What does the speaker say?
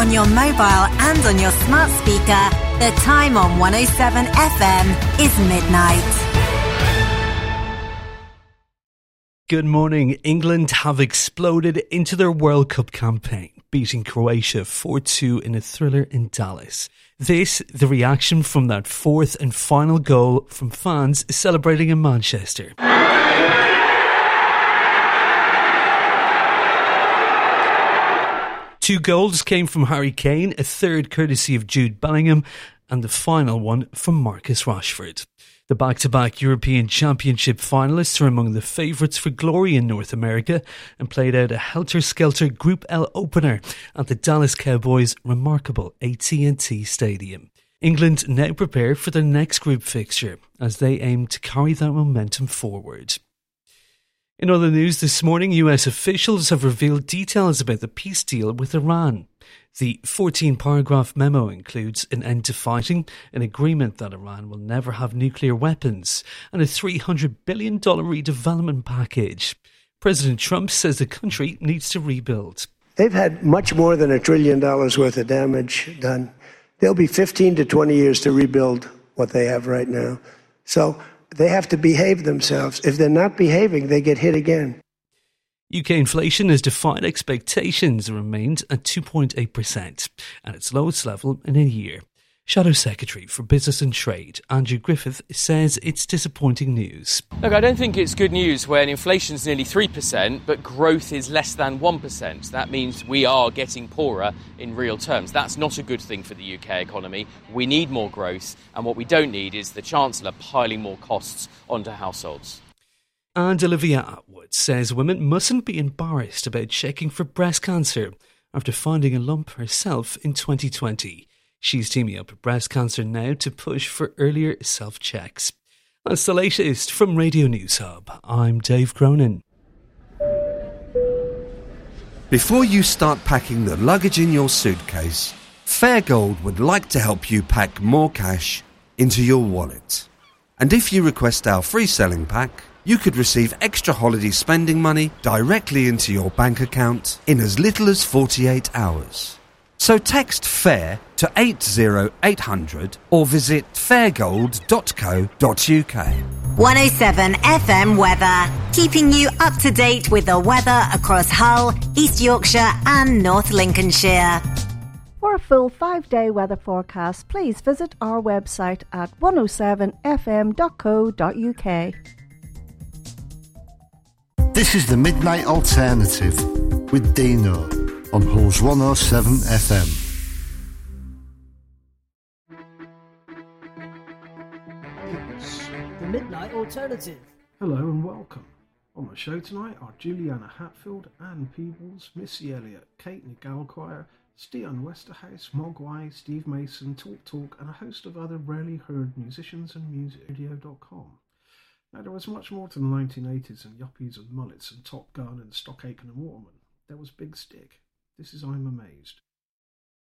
on your mobile and on your smart speaker, the time on 107 FM is midnight. Good morning. England have exploded into their World Cup campaign, beating Croatia 4-2 in a thriller in Dallas. This, the reaction from that fourth and final goal from fans celebrating in Manchester. Two goals came from Harry Kane, a third courtesy of Jude Bellingham, and the final one from Marcus Rashford. The back-to-back European Championship finalists are among the favourites for glory in North America and played out a helter-skelter Group L opener at the Dallas Cowboys' remarkable AT&T Stadium. England now prepare for their next group fixture as they aim to carry that momentum forward. In other news this morning, US officials have revealed details about the peace deal with Iran. The 14-paragraph memo includes an end to fighting, an agreement that Iran will never have nuclear weapons, and a $300 billion redevelopment package. President Trump says the country needs to rebuild. They've had much more than $1 trillion worth of damage done. There'll be 15 to 20 years to rebuild what they have right now. So they have to behave themselves. If they're not behaving, they get hit again. UK inflation has defied expectations and remained at 2.8%, at its lowest level in a year. Shadow Secretary for Business and Trade, Andrew Griffith, says it's disappointing news. Look, I don't think it's good news when inflation's nearly 3%, but growth is less than 1%. That means we are getting poorer in real terms. That's not a good thing for the UK economy. We need more growth, and what we don't need is the Chancellor piling more costs onto households. And Olivia Attwood says women mustn't be embarrassed about checking for breast cancer after finding a lump herself in 2020. She's teaming up with Breast Cancer Now to push for earlier self-checks. That's the latest from Radio News Hub. I'm Dave Cronin. Before you start packing the luggage in your suitcase, Fairgold would like to help you pack more cash into your wallet. And if you request our free selling pack, you could receive extra holiday spending money directly into your bank account in as little as 48 hours. So text FAIR to 80800 or visit fairgold.co.uk. 107 FM weather, keeping you up to date with the weather across Hull, East Yorkshire and North Lincolnshire. For a full 5-day weather forecast, please visit our website at 107fm.co.uk. This is the Midnight Alternative with Dino on Hull's 107 FM. It's the Midnight Alternative. Hello and welcome. On the show tonight are Juliana Hatfield, Anne Peebles, Missy Elliott, Kate Nigalquire, Stian Westerhouse, Mogwai, Steve Mason, Talk, and a host of other rarely heard musicians and musicradio.com. Now, there was much more to the 1980s and yuppies and mullets and Top Gun and Stockaken and Waterman. There was Big Stick. This is I'm Amazed.